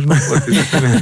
mesma coisa, exatamente.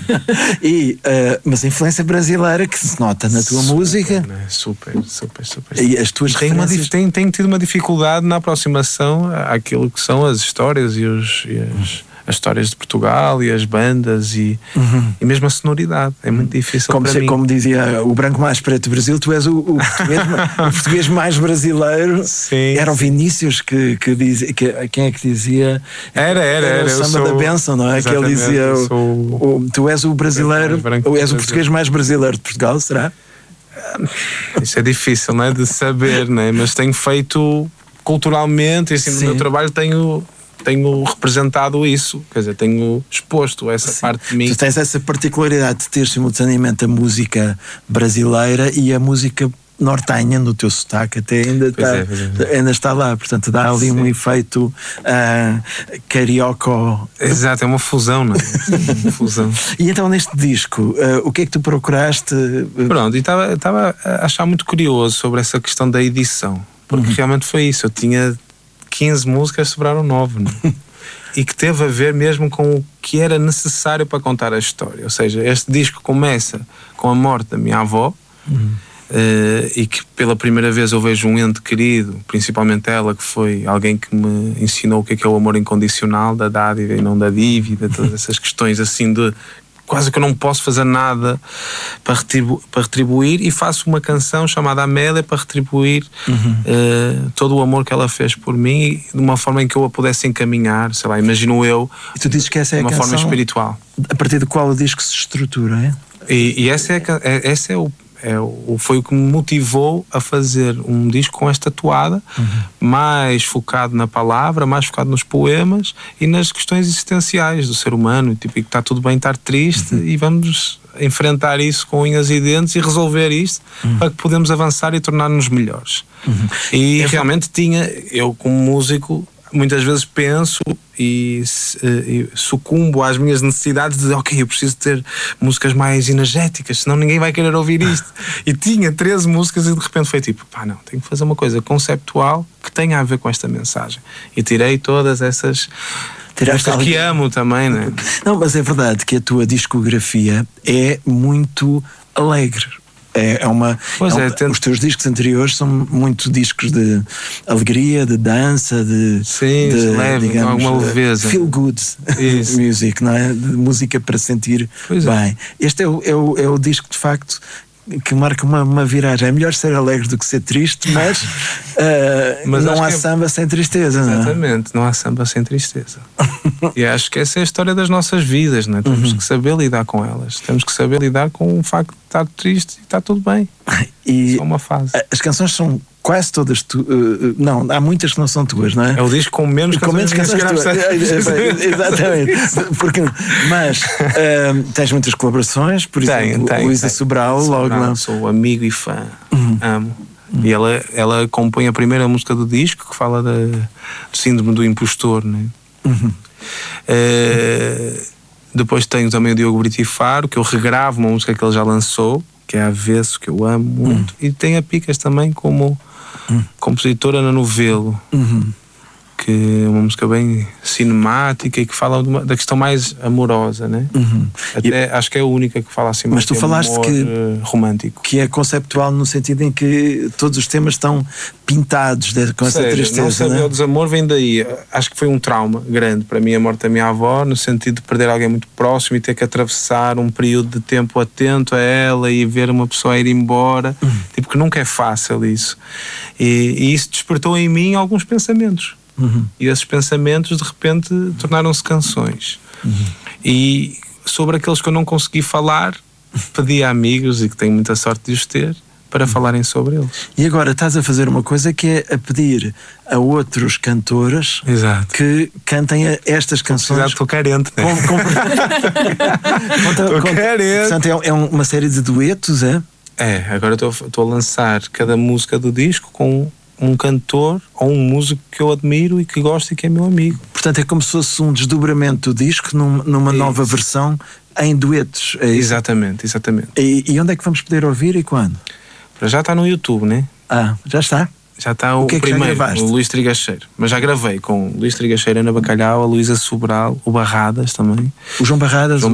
Mas a influência brasileira que se nota na tua música. Né? Super. E as tuas referências. Tenho tido uma dificuldade na aproximação àquilo que são as histórias e as histórias de Portugal e as bandas e mesmo a sonoridade. É muito difícil para mim. Como dizia o branco mais preto do Brasil, tu és o português mais brasileiro. Sim. Era o Vinícius que dizia. Quem é que dizia? Era o samba da benção, não é? Que ele dizia: tu és o brasileiro, és o português mais brasileiro de Portugal, será? Isso é difícil, não é? De saber, não é? Mas tenho feito culturalmente, assim, no meu trabalho tenho representado isso, quer dizer, tenho exposto essa parte de mim. Tu tens essa particularidade de ter simultaneamente a música brasileira e a música nortenha no teu sotaque, até ainda está lá, portanto dá ali um efeito carioca. Exato, é uma fusão, não é? Uma fusão. E então neste disco, o que é que tu procuraste? Pronto, e estava a achar muito curioso sobre essa questão da edição, porque realmente foi isso, eu tinha 15 músicas, sobraram 9, não é? E que teve a ver mesmo com o que era necessário para contar a história. Ou seja, este disco começa com a morte da minha avó, e que pela primeira vez eu vejo um ente querido, principalmente ela, que foi alguém que me ensinou o que é o amor incondicional, da dádiva e não da dívida, todas essas questões assim de quase que eu não posso fazer nada para retribuir, e faço uma canção chamada Amélia para retribuir todo o amor que ela fez por mim, de uma forma em que eu a pudesse encaminhar, sei lá, imagino eu, e tu dizes que essa é de uma a canção forma espiritual, a partir do qual o disco se estrutura, é? E foi o que me motivou a fazer um disco com esta toada, mais focado na palavra, mais focado nos poemas e nas questões existenciais do ser humano, tipo, que está tudo bem estar triste e vamos enfrentar isso com unhas e dentes e resolver isto para que podemos avançar e tornar-nos melhores. E realmente eu como músico muitas vezes penso e sucumbo às minhas necessidades de ok, eu preciso ter músicas mais energéticas, senão ninguém vai querer ouvir isto. E tinha 13 músicas e de repente foi tipo, não, tenho que fazer uma coisa conceptual que tenha a ver com esta mensagem. E tirei todas essas que amo também, né? Não, mas é verdade que a tua discografia é muito alegre. Os teus discos anteriores são muito discos de alegria, de dança, de leve, digamos, alguma leveza, feel good music, não é? De música para sentir bem. Este é o disco de facto que marca uma viragem. É melhor ser alegre do que ser triste, mas não há samba sem tristeza. Exatamente, não há samba sem tristeza. E acho que essa é a história das nossas vidas, não é? Temos que saber lidar com elas, temos que saber lidar com o facto de estar triste e está tudo bem. E só uma fase. As canções são quase todas não, há muitas que não são tuas, não é? É o disco com menos canções tuas. Exatamente. Mas tens muitas colaborações, por exemplo, Luísa Sobral, sou amigo e fã, amo. E ela compõe a primeira música do disco, que fala do síndrome do impostor, né? Depois tenho também o Diogo Brito e Faro, que eu regravo uma música que ele já lançou, que é Avesso, que eu amo muito. E tem a Picas também como compositora na Novelo, que é uma música bem cinemática e que fala da questão mais amorosa, né? Até acho que é a única que fala assim. Mas tu falaste romântico, que é conceptual no sentido em que todos os temas estão pintados com essa tristeza. Não saber o desamor vem daí. Acho que foi um trauma grande para mim a morte da minha avó, no sentido de perder alguém muito próximo e ter que atravessar um período de tempo atento a ela e ver uma pessoa ir embora, tipo, que nunca é fácil isso. E isso despertou em mim alguns pensamentos. E esses pensamentos de repente tornaram-se canções. E sobre aqueles que eu não consegui falar, pedi a amigos, e que tenho muita sorte de os ter, para falarem sobre eles. E agora estás a fazer uma coisa que é a pedir a outros cantores que cantem estas canções. Estou carente, né? Estou carente. Portanto, é uma série de duetos, é? Agora estou a lançar cada música do disco com um cantor ou um músico que eu admiro e que gosto e que é meu amigo. Portanto, é como se fosse um desdobramento do disco numa nova versão em duetos. É isso? Exatamente. E onde é que vamos poder ouvir e quando? Para já está no YouTube, né? Já está? Já está o primeiro, o Luís Trigacheiro. Mas já gravei com o Luís Trigacheiro, Ana Bacalhau, a Luísa Sobral, o Barradas também. O João Barradas.